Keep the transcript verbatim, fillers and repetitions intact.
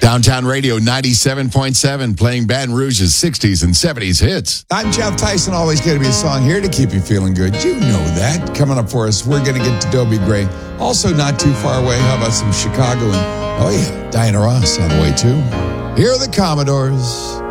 Downtown Radio ninety-seven point seven, playing Baton Rouge's sixties and seventies hits. I'm Jeff Tyson. Always going to be a song here to keep you feeling good. You know that. Coming up for us, we're going to get to Dobie Gray. Also not too far away. How about some Chicago? And, oh, yeah, Diana Ross on the way, too. Here are the Commodores.